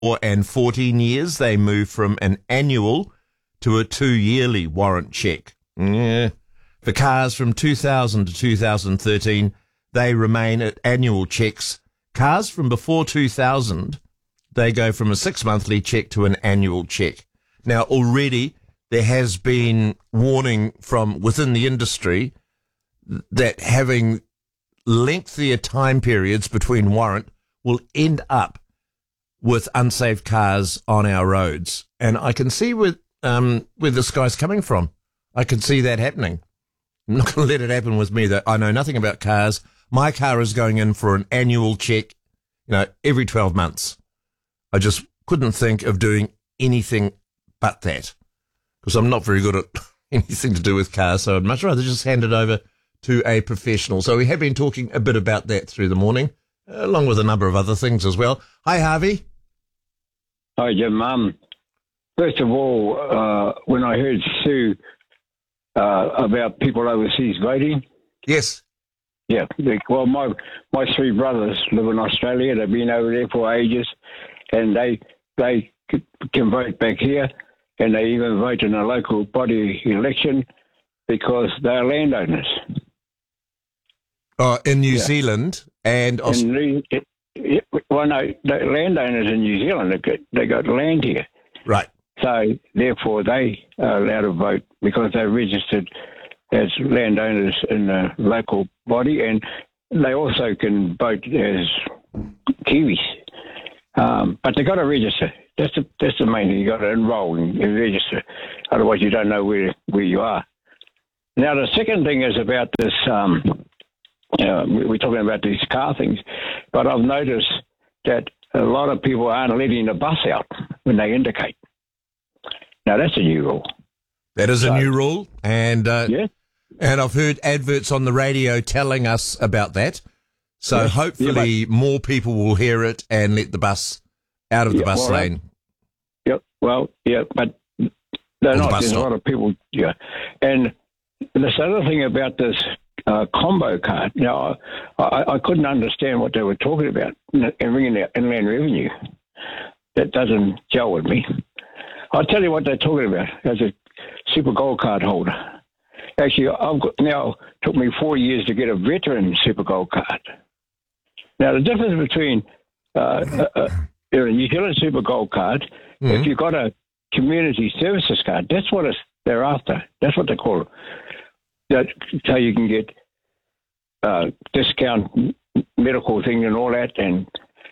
and 14 years, they move from an annual to a 2-yearly warrant check. Yeah. For cars from 2000 to 2013, they remain at annual checks. Cars from before 2000, they go from a 6-monthly check to an annual check. Now, already there has been warning from within the industry that having lengthier time periods between warrant will end up with unsafe cars on our roads. And I can see where this guy's coming from. I can see that happening. I'm not going to let it happen with me, though. I know nothing about cars. My car is going in for an annual check, every 12 months. I just couldn't think of doing anything but that because I'm not very good at anything to do with cars, so I'd much rather just hand it over to a professional. So we have been talking a bit about that through the morning, along with a number of other things as well. Hi, Harvey. Hi, Jim. First of all, when I heard Sue about people overseas voting. Yes. Yeah. Well, my 3 brothers live in Australia. They've been over there for ages, and they can vote back here, and they even vote in a local body election because they're landowners. Oh, in New Zealand and Australia. Well, no, the landowners in New Zealand, they got land here. Right. So, therefore, they are allowed to vote because they're registered as landowners in the local body, and they also can vote as Kiwis. But they've got to register. That's the main thing. You've got to enroll and register. Otherwise, you don't know where you are. Now, the second thing is about this, we're talking about these car things, but I've noticed that a lot of people aren't letting the bus out when they indicate. Now, that's a new rule. That is a new rule, and yeah. And I've heard adverts on the radio telling us about that. So hopefully more people will hear it and let the bus out of the bus lane. Yep. Well, yeah, but they're not. There's a lot of people. Yeah. And this other thing about this combo card. Now, I couldn't understand what they were talking about and ringing out inland revenue. That doesn't gel with me. I'll tell you what they're talking about as a Super Gold card holder. Actually, it took me 4 years to get a veteran Super Gold card. Now, the difference between a New Zealand Super Gold card, if you've got a community services card, that's what they're after. That's what they call it. So you can get discount medical thing and all that, and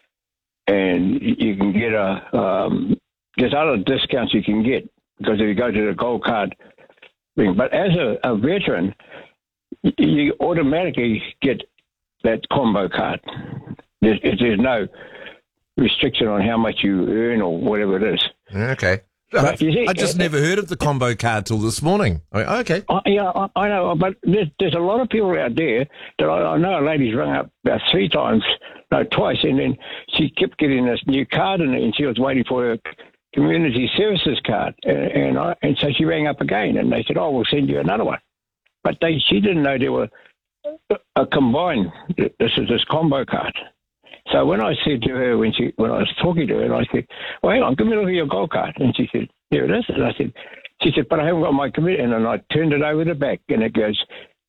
you can get there's other discounts you can get because if you go to the gold card thing. But as a veteran, you automatically get that combo card. There's no restriction on how much you earn or whatever it is. Okay. I just never heard of the combo card till this morning. Okay. I know, but there's a lot of people out there that I know a lady's rung up about twice, and then she kept getting this new card, and she was waiting for her community services card, and so she rang up again, and they said, "Oh, we'll send you another one," but she didn't know there were a combined. This is this combo card. So when I said to her when I was talking to her, and I said, "Well, hang on, give me a look at your gold card," and she said, "Here it is." And she said, "But I haven't got my community," and then I turned it over the back, and it goes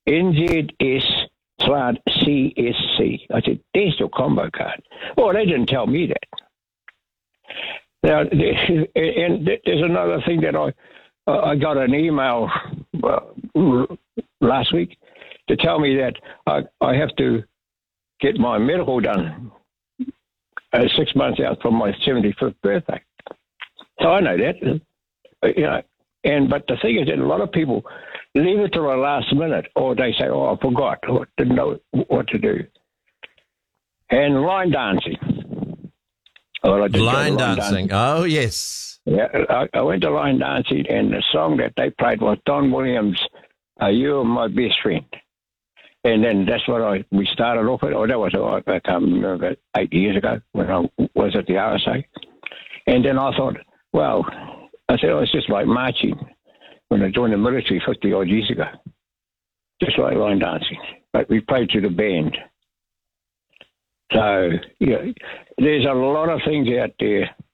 NZS/CSC. I said, "There's your combo card." Well, they didn't tell me that. Now, and there's another thing that I got an email last week to tell me that I have to get my medical done 6 months out from my 75th birthday. So I know that, but the thing is that a lot of people leave it to the last minute, or they say, "Oh, I forgot," or didn't know what to do. And line dancing. Line dancing. Oh, yes. Yeah, I went to line dancing, and the song that they played was Don Williams' "You Are My Best Friend." And then that's what we started off with. That was, I can't remember, 8 years ago when I was at the RSA. And then I thought, it's just like marching when I joined the military 50-odd years ago. Just like line dancing. But we played to the band. So, there's a lot of things out there